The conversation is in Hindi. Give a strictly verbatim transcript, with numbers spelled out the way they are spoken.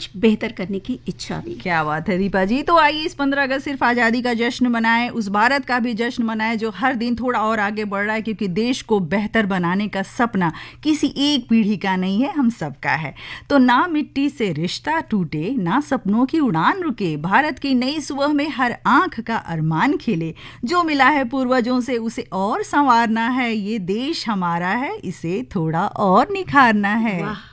कुछ बेहतर करने की इच्छा भी। क्या बात है दीपा जी। तो आइए इस पंद्रह अगस्त सिर्फ आज़ादी का जश्न मनाएं, उस भारत का भी जश्न मनाएं जो हर दिन थोड़ा और आगे बढ़ रहा है, क्योंकि देश को बेहतर बनाने का सपना किसी एक पीढ़ी का नहीं है, हम सबका है। तो ना मिट्टी से रिश्ता टूटे, ना सपनों की उड़ान रुके, भारत की नई सुबह में हर आंख का अरमान खिले, जो मिला है पूर्वजों से उसे और संवारना है, ये देश हमारा है, इसे थोड़ा और निखारना है। वाह